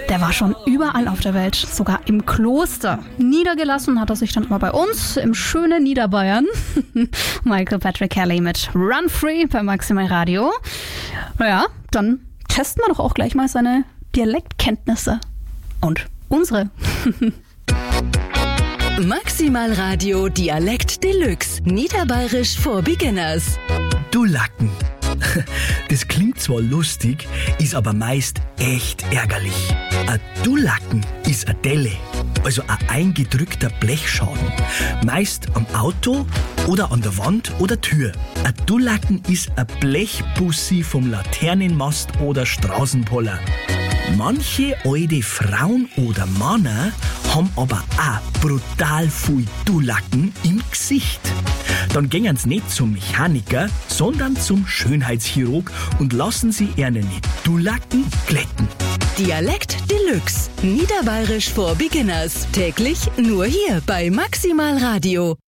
Der war schon überall auf der Welt, sogar im Kloster. Niedergelassen hat er sich dann aber bei uns im schönen Niederbayern. Michael Patrick Kelly mit Run Free bei Maximal Radio. Naja, dann testen wir doch auch gleich mal seine Dialektkenntnisse. Und unsere. Maximal Radio Dialekt Deluxe. Niederbayerisch for Beginners. Du Lacken. Das klingt zwar lustig, ist aber meist echt ärgerlich. Ein Dulacken ist eine Delle, also ein eingedrückter Blechschaden. Meist am Auto oder an der Wand oder Tür. Ein Dulacken ist ein Blechbussi vom Laternenmast oder Straßenpoller. Manche alte Frauen oder Männer haben aber auch brutal viel Dulacken im Gesicht. Dann gehen sie nicht zum Mechaniker, sondern zum Schönheitschirurg und lassen sie ihre Dulacken glätten. Dialekt Deluxe. Niederbayerisch for Beginners. Täglich nur hier bei Maximal Radio.